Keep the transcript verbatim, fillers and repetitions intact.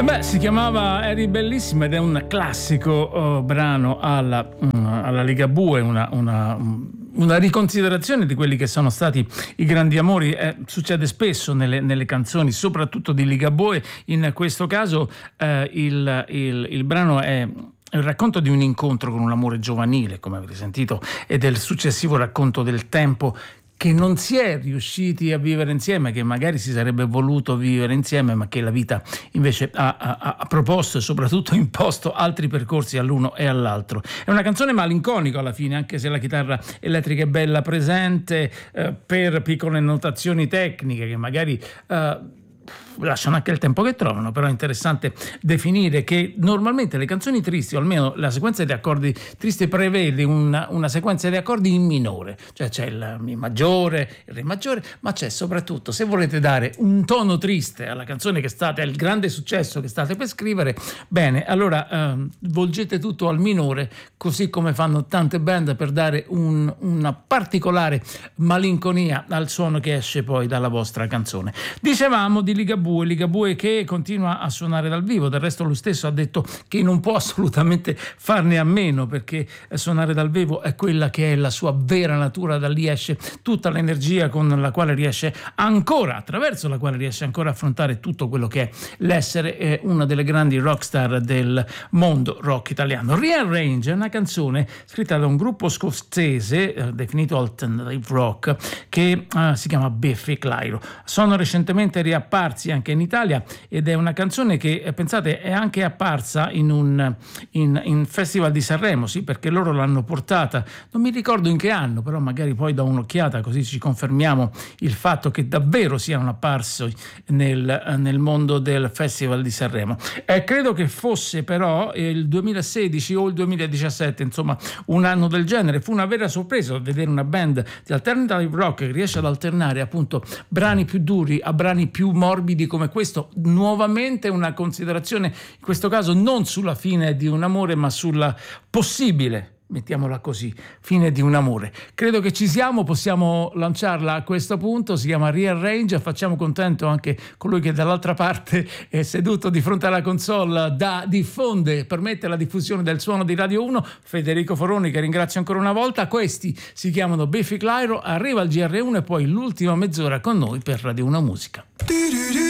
Beh, si chiamava Eri bellissima ed è un classico uh, brano alla, um, alla Ligabue, una, una, una riconsiderazione di quelli che sono stati i grandi amori. Eh, succede spesso nelle, nelle canzoni, soprattutto di Ligabue. In questo caso eh, il, il, il brano è il racconto di un incontro con un amore giovanile, come avete sentito, e del successivo racconto del tempo che non si è riusciti a vivere insieme, che magari si sarebbe voluto vivere insieme, ma che la vita invece ha, ha, ha proposto e soprattutto imposto altri percorsi all'uno e all'altro. È una canzone malinconica alla fine, anche se la chitarra elettrica è bella presente, eh, per piccole notazioni tecniche che magari eh, lasciano anche il tempo che trovano, però è interessante definire che normalmente le canzoni tristi, o almeno la sequenza di accordi tristi, prevede una, una sequenza di accordi in minore, cioè c'è il Mi maggiore, il Re maggiore, ma c'è soprattutto, se volete dare un tono triste alla canzone che state, al grande successo che state per scrivere, bene, allora eh, volgete tutto al minore, così come fanno tante band, per dare un, una particolare malinconia al suono che esce poi dalla vostra canzone. Dicevamo di Ligabue, Ligabue che continua a suonare dal vivo, del resto lui stesso ha detto che non può assolutamente farne a meno, perché suonare dal vivo è quella che è la sua vera natura, da lì esce tutta l'energia con la quale riesce ancora, attraverso la quale riesce ancora a affrontare tutto quello che è l'essere eh, una delle grandi rockstar del mondo rock italiano. Rearrange è una canzone scritta da un gruppo scozzese eh, definito alternative rock che eh, si chiama Biffy Clyro. Sono recentemente riapparsi anche in Italia ed è una canzone che eh, pensate è anche apparsa in un in, in Festival di Sanremo, sì, perché loro l'hanno portata, non mi ricordo in che anno, però magari poi do un'occhiata così ci confermiamo il fatto che davvero siano apparsi nel, nel mondo del Festival di Sanremo. Eh, credo che fosse però il duemilasedici o il duemiladiciassette, insomma un anno del genere. Fu una vera sorpresa vedere una band di alternative rock che riesce ad alternare appunto brani più duri a brani più morbidi come questo. Nuovamente una considerazione, in questo caso non sulla fine di un amore, ma sulla possibile, mettiamola così, fine di un amore. Credo che ci siamo, possiamo lanciarla a questo punto. Si chiama Rearrange, facciamo contento anche colui che dall'altra parte è seduto di fronte alla console, da diffonde, permette la diffusione del suono di Radio uno, Federico Foroni, che ringrazio ancora una volta. Questi si chiamano Biffy Clyro, arriva il G R uno e poi l'ultima mezz'ora con noi per Radio uno Musica.